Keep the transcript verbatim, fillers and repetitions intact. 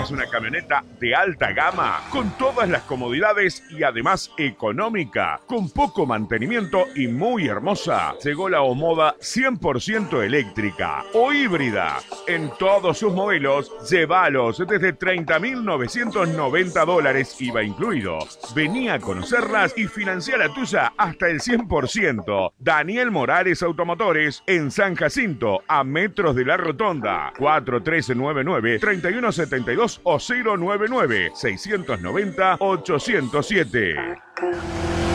¿Buscas una camioneta de alta gama con todas las comodidades y además económica, con poco mantenimiento y muy hermosa? Llegó la Omoda cien por ciento eléctrica o híbrida. En todos sus modelos, llévalos desde treinta mil novecientos noventa dólares, I V A incluido. Vení a conocerlas y financia la tuya hasta el cien por ciento. Daniel Morales Automotores en San Jacinto, a metros de la Rotonda. cuatro tres nueve nueve, tres uno siete dos o cero nueve nueve, seis nueve cero, ocho cero siete.